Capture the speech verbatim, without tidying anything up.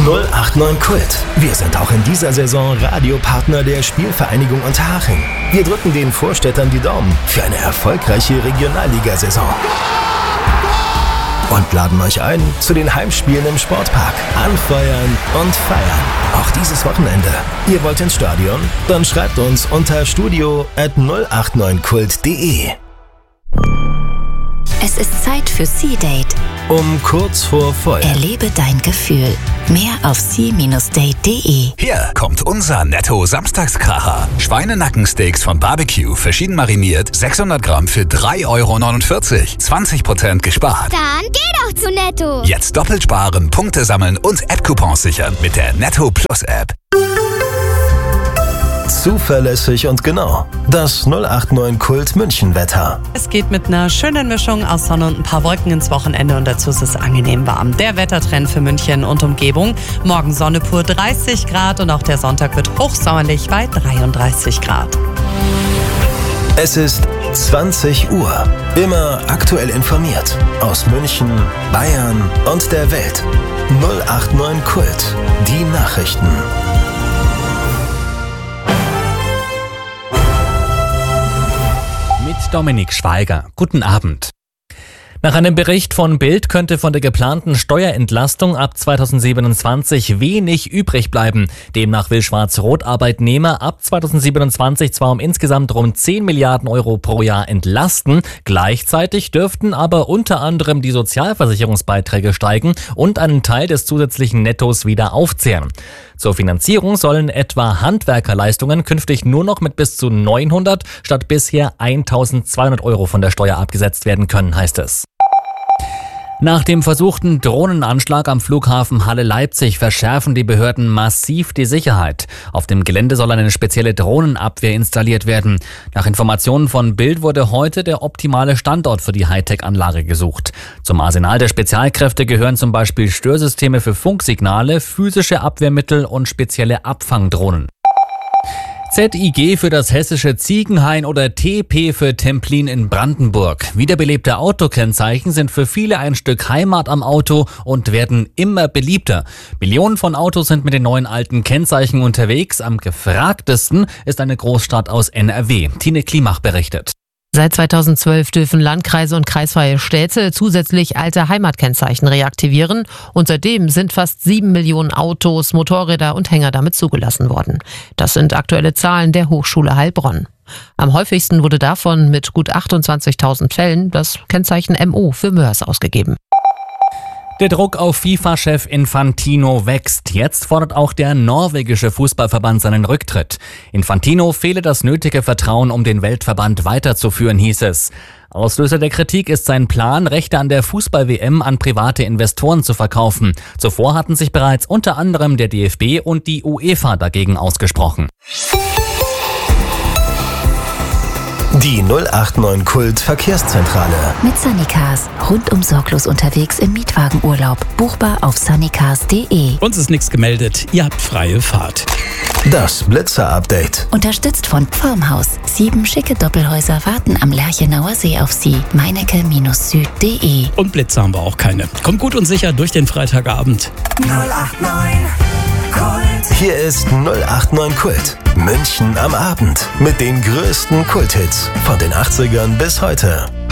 null acht neun Kult. Wir sind auch in dieser Saison Radiopartner der Spielvereinigung Unterhaching. Wir drücken den Vorstädtern die Daumen für eine erfolgreiche Regionalligasaison. Und laden euch ein zu den Heimspielen im Sportpark. Anfeuern und feiern. Auch dieses Wochenende. Ihr wollt ins Stadion? Dann schreibt uns unter studio at null acht neun kult punkt de. Es ist Zeit für Sea-Date. Um kurz vor voll. Erlebe dein Gefühl. Mehr auf sea Bindestrich date punkt de. Hier kommt unser Netto-Samstagskracher. Schweinenackensteaks von Barbecue, verschieden mariniert, sechshundert Gramm für drei Euro neunundvierzig. zwanzig Prozent gespart. Dann geh doch zu Netto. Jetzt doppelt sparen, Punkte sammeln und App-Coupons sichern mit der Netto Plus App. Zuverlässig und genau. Das null acht neun Kult München Wetter. Es geht mit einer schönen Mischung aus Sonne und ein paar Wolken ins Wochenende und dazu ist es angenehm warm. Der Wettertrend für München und Umgebung. Morgen Sonne pur dreißig Grad und auch der Sonntag wird hochsommerlich bei dreiunddreißig Grad. Es ist zwanzig Uhr. Immer aktuell informiert. Aus München, Bayern und der Welt. null acht neun Kult. Die Nachrichten. Mit Dominik Schweiger. Guten Abend. Nach einem Bericht von Bild könnte von der geplanten Steuerentlastung ab zweitausendsiebenundzwanzig wenig übrig bleiben. Demnach will Schwarz-Rot Arbeitnehmer ab zweitausendsiebenundzwanzig zwar um insgesamt rund zehn Milliarden Euro pro Jahr entlasten, gleichzeitig dürften aber unter anderem die Sozialversicherungsbeiträge steigen und einen Teil des zusätzlichen Nettos wieder aufzehren. Zur Finanzierung sollen etwa Handwerkerleistungen künftig nur noch mit bis zu neunhundert statt bisher eintausendzweihundert Euro von der Steuer abgesetzt werden können, heißt es. Nach dem versuchten Drohnenanschlag am Flughafen Halle-Leipzig verschärfen die Behörden massiv die Sicherheit. Auf dem Gelände soll eine spezielle Drohnenabwehr installiert werden. Nach Informationen von Bild wurde heute der optimale Standort für die Hightech-Anlage gesucht. Zum Arsenal der Spezialkräfte gehören zum Beispiel Störsysteme für Funksignale, physische Abwehrmittel und spezielle Abfangdrohnen. Z I G für das hessische Ziegenhain oder T P für Templin in Brandenburg. Wiederbelebte Autokennzeichen sind für viele ein Stück Heimat am Auto und werden immer beliebter. Millionen von Autos sind mit den neuen alten Kennzeichen unterwegs. Am gefragtesten ist eine Großstadt aus N R W. Tine Klimach berichtet. Seit zweitausendzwölf dürfen Landkreise und kreisfreie Städte zusätzlich alte Heimatkennzeichen reaktivieren und seitdem sind fast sieben Millionen Autos, Motorräder und Hänger damit zugelassen worden. Das sind aktuelle Zahlen der Hochschule Heilbronn. Am häufigsten wurde davon mit gut achtundzwanzigtausend Fällen das Kennzeichen M O für Mörs ausgegeben. Der Druck auf FIFA-Chef Infantino wächst. Jetzt fordert auch der norwegische Fußballverband seinen Rücktritt. Infantino fehle das nötige Vertrauen, um den Weltverband weiterzuführen, hieß es. Auslöser der Kritik ist sein Plan, Rechte an der Fußball-W M an private Investoren zu verkaufen. Zuvor hatten sich bereits unter anderem der D F B und die UEFA dagegen ausgesprochen. Die null acht neun Kult Verkehrszentrale. Mit Sunnycars. Rundum sorglos unterwegs im Mietwagenurlaub. Buchbar auf sunnycars punkt de. Uns ist nichts gemeldet. Ihr habt freie Fahrt. Das Blitzer-Update. Unterstützt von Farmhaus. Sieben schicke Doppelhäuser warten am Lerchenauer See auf Sie. meinecke Süd punkt de. Und Blitze haben wir auch keine. Kommt gut und sicher durch den Freitagabend. null acht neun Kult. Hier ist null acht neun Kult. München am Abend. Mit den größten Kulthits von den achtzigern bis heute.